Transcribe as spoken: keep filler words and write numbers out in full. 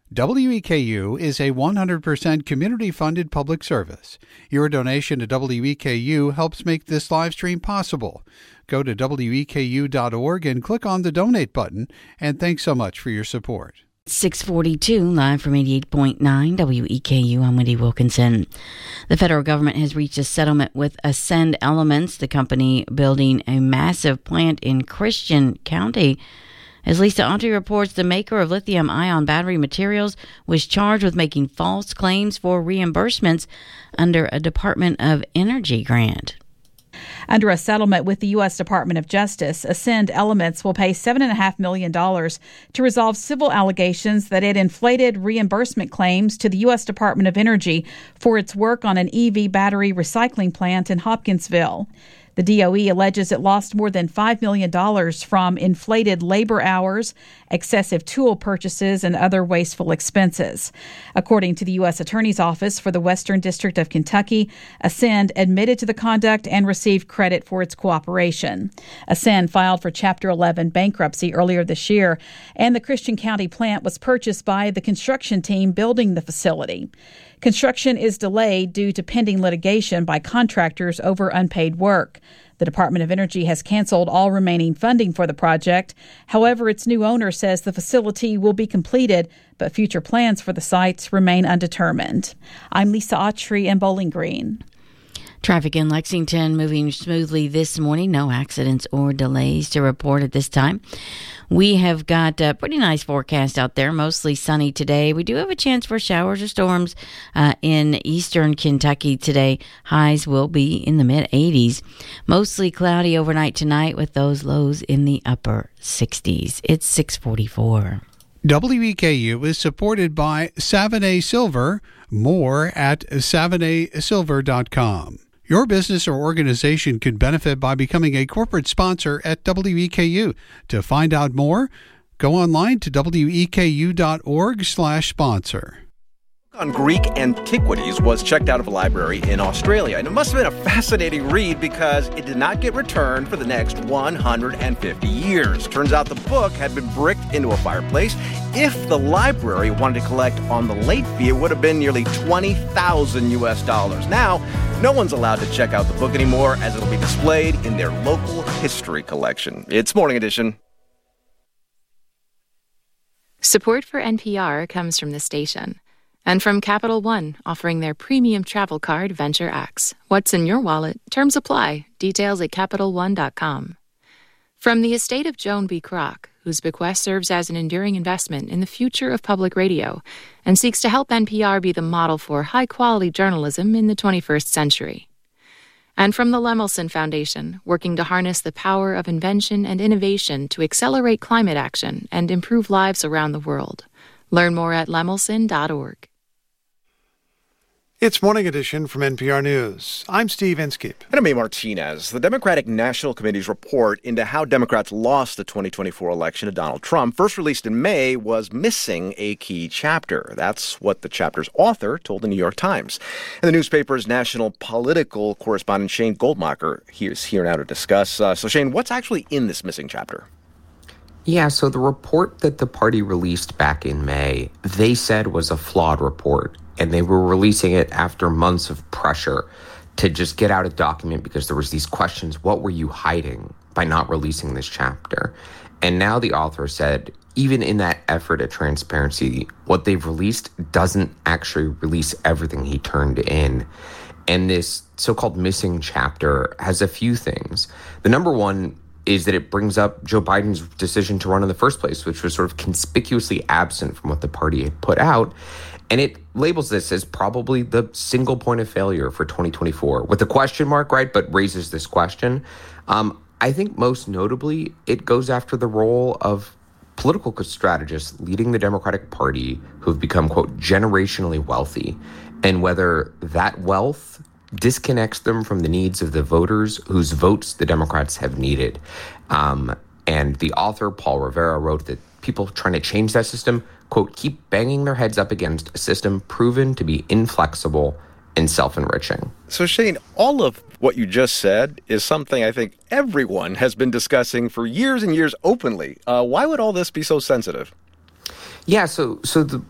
W E K U is a one hundred percent community-funded public service. Your donation to W E K U helps make this live stream possible. Go to W E K U dot org and click on the donate button, and thanks so much for your support. six forty-two, live from eighty-eight point nine W E K U. I'm Wendy Wilkinson. The federal government has reached a settlement with Ascend Elements, the company building a massive plant in Christian County. As Lisa Autry reports, the maker of lithium-ion battery materials was charged with making false claims for reimbursements under a Department of Energy grant. Under a settlement with the U S Department of Justice, Ascend Elements will pay seven point five million dollars to resolve civil allegations that it inflated reimbursement claims to the U S Department of Energy for its work on an E V battery recycling plant in Hopkinsville. The D O E alleges it lost more than five million dollars from inflated labor hours, excessive tool purchases, and other wasteful expenses. According to the U S Attorney's Office for the Western District of Kentucky, Ascend admitted to the conduct and received credit for its cooperation. Ascend filed for Chapter eleven bankruptcy earlier this year, and the Christian County plant was purchased by the construction team building the facility. Construction is delayed due to pending litigation by contractors over unpaid work. The Department of Energy has canceled all remaining funding for the project. However, its new owner says the facility will be completed, but future plans for the sites remain undetermined. I'm Lisa Autry in Bowling Green. Traffic in Lexington moving smoothly this morning. No accidents or delays to report at this time. We have got a pretty nice forecast out there, mostly sunny today. We do have a chance for showers or storms uh, in eastern Kentucky today. Highs will be in the mid eighties. Mostly cloudy overnight tonight with those lows in the upper sixties. It's six forty-four. W E K U is supported by Savenay Silver. More at savenay silver dot com. Your business or organization could benefit by becoming a corporate sponsor at W E K U. To find out more, go online to W E K U dot org slash sponsor. On Greek antiquities was checked out of a library in Australia, and it must have been a fascinating read because it did not get returned for the next one hundred fifty years. Turns out the book had been bricked into a fireplace. If the library wanted to collect on the late fee, it would have been nearly twenty thousand U S dollars. Now, no one's allowed to check out the book anymore as it'll be displayed in their local history collection. It's Morning Edition. Support for N P R comes from the station. And from Capital One, offering their premium travel card, Venture X. What's in your wallet? Terms apply. Details at Capital One dot com. From the estate of Joan B. Kroc, whose bequest serves as an enduring investment in the future of public radio and seeks to help N P R be the model for high-quality journalism in the twenty-first century. And from the Lemelson Foundation, working to harness the power of invention and innovation to accelerate climate action and improve lives around the world. Learn more at lemelson dot org. It's Morning Edition from N P R News. I'm Steve Inskeep. And I'm A. Martinez. The Democratic National Committee's report into how Democrats lost the twenty twenty-four election to Donald Trump, first released in May, was missing a key chapter. That's what the chapter's author told the New York Times. And the newspaper's national political correspondent Shane Goldmacher is here now to discuss. Uh, so, Shane, what's actually in this missing chapter? Yeah, so the report that the party released back in May, they said was a flawed report. And they were releasing it after months of pressure to just get out a document because there was these questions. What were you hiding by not releasing this chapter? And now the author said, even in that effort at transparency, what they've released doesn't actually release everything he turned in. And this so-called missing chapter has a few things. The number one is that it brings up Joe Biden's decision to run in the first place, which was sort of conspicuously absent from what the party had put out. And it labels this as probably the single point of failure for twenty twenty-four with a question mark, right? But raises this question. Um, I think most notably, it goes after the role of political strategists leading the Democratic Party who have become, quote, generationally wealthy, and whether that wealth disconnects them from the needs of the voters whose votes the Democrats have needed. Um, and the author, Paul Rivera, wrote that people trying to change that system, quote, keep banging their heads up against a system proven to be inflexible and self-enriching. So, Shane, all of what you just said is something I think everyone has been discussing for years and years openly. Uh, why would all this be so sensitive? Yeah, so so the